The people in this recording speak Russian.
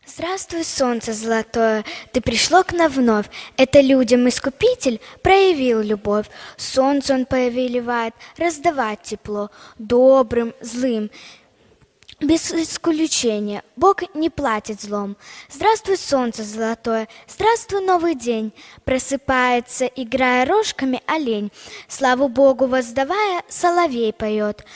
Здравствуй, солнце золотое, ты пришло к нам вновь. Это людям Искупитель проявил любовь. Солнце он повелевает раздавать тепло добрым, злым, без исключения. Бог не платит злом. Здравствуй, солнце золотое, здравствуй, новый день. Просыпается, играя рожками, олень. Славу Богу воздавая, соловей поет.